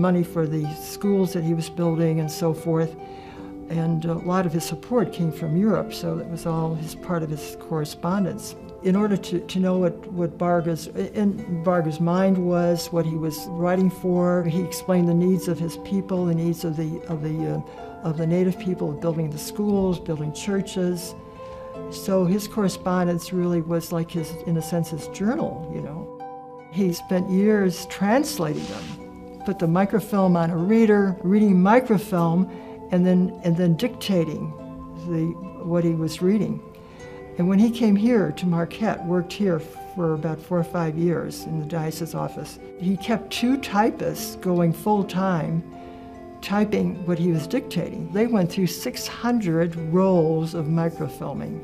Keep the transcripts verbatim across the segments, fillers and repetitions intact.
money for the schools that he was building and so forth. And a lot of his support came from Europe, so it was all his part of his correspondence. In order to, to know what, what Varga's, in Varga's mind was, what he was writing for, he explained the needs of his people, the needs of the, of the, uh, of the native people, building the schools, building churches. So his correspondence really was like his, in a sense, his journal, you know. He spent years translating them, put the microfilm on a reader, reading microfilm, and then, and then dictating the, what he was reading. And when he came here to Marquette, worked here for about four or five years in the diocese office, he kept two typists going full-time, typing what he was dictating. They went through six hundred rolls of microfilming.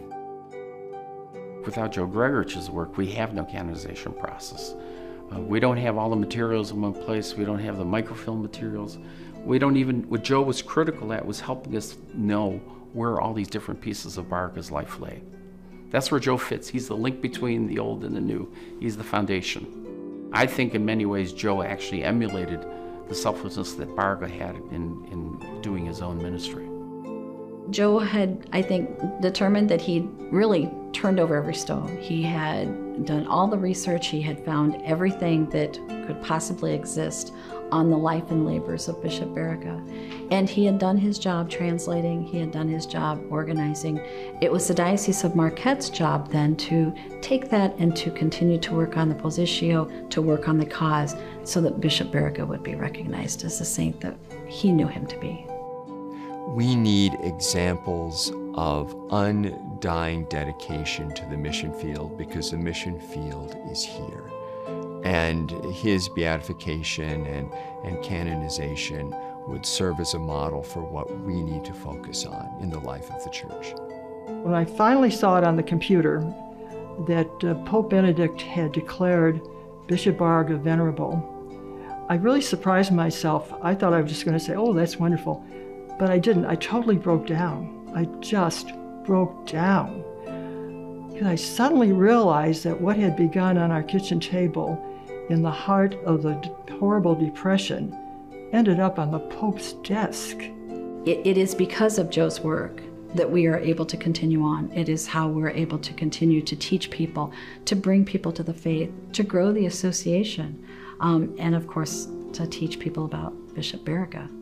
Without Joe Gregorich's work, we have no canonization process. Uh, we don't have all the materials in one place. We don't have the microfilm materials. We don't even, what Joe was critical at was helping us know where all these different pieces of Varga's life lay. That's where Joe fits. He's the link between the old and the new. He's the foundation. I think in many ways Joe actually emulated the selflessness that Varga had in, in doing his own ministry. Joe had, I think, determined that he'd really turned over every stone. He had done all the research. He had found everything that could possibly exist on the life and labors of Bishop Baraga. And he had done his job translating, he had done his job organizing. It was the Diocese of Marquette's job then to take that and to continue to work on the positio, to work on the cause, so that Bishop Baraga would be recognized as the saint that he knew him to be. We need examples of undying dedication to the mission field, because the mission field is here. And his beatification and, and canonization would serve as a model for what we need to focus on in the life of the church. When I finally saw it on the computer that uh, Pope Benedict had declared Bishop Baraga venerable, I really surprised myself. I thought I was just going to say, oh, that's wonderful. But I didn't. I totally broke down. I just broke down. Because I suddenly realized that what had begun on our kitchen table in the heart of the horrible depression ended up on the Pope's desk. It, it is because of Joe's work that we are able to continue on. It is how we're able to continue to teach people, to bring people to the faith, to grow the association, um, and of course, to teach people about Bishop Baraga.